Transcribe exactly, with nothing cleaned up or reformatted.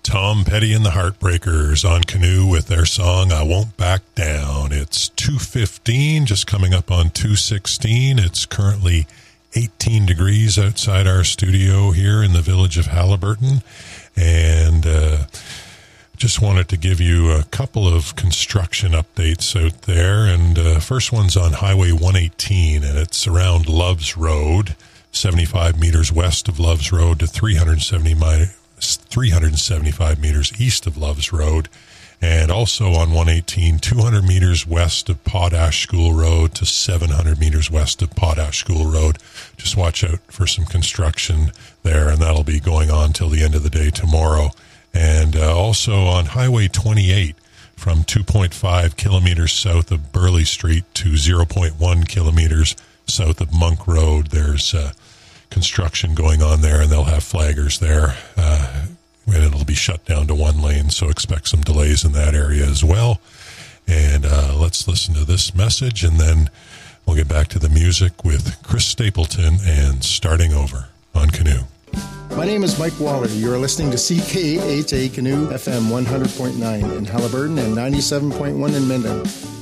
Tom Petty and the Heartbreakers on Canoe with their song, I Won't Back Down. It's two fifteen, just coming up on two sixteen. It's currently eighteen degrees outside our studio here in the village of Haliburton. And uh, just wanted to give you a couple of construction updates out there. And uh, first one's on Highway one eighteen, and it's around Loves Road, seventy-five meters west of Loves Road to three hundred seventy mi- three hundred seventy-five meters east of Loves Road, and also on one eighteen, two hundred meters west of Potash School Road to seven hundred meters west of Potash School Road. Just watch out for some construction there, and that'll be going on till the end of the day tomorrow. And uh, also on Highway twenty-eight, from two point five kilometers south of Burley Street to zero point one kilometers south of Monk Road, there's uh, construction going on there, and they'll have flaggers there, uh, and it'll be shut down to one lane, so expect some delays in that area as well. And uh, let's listen to this message, and then we'll get back to the music with Chris Stapleton and Starting Over on Canoe. My name is Mike Waller. You're listening to C K H A Canoe F M one hundred point nine in Haliburton and ninety-seven point one in Minden.